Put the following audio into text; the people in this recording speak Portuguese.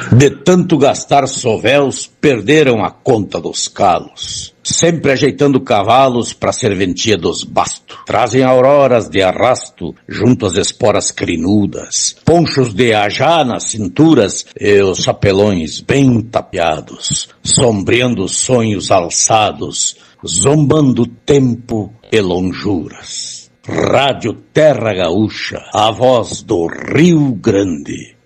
De tanto gastar sovéus, perderam a conta dos calos. Sempre ajeitando cavalos pra serventia dos bastos. Trazem auroras de arrasto junto às esporas crinudas. Ponchos de ajá nas cinturas e os chapelões bem tapeados. Sombreando sonhos alçados, zombando tempo e lonjuras. Rádio Terra Gaúcha, a voz do Rio Grande.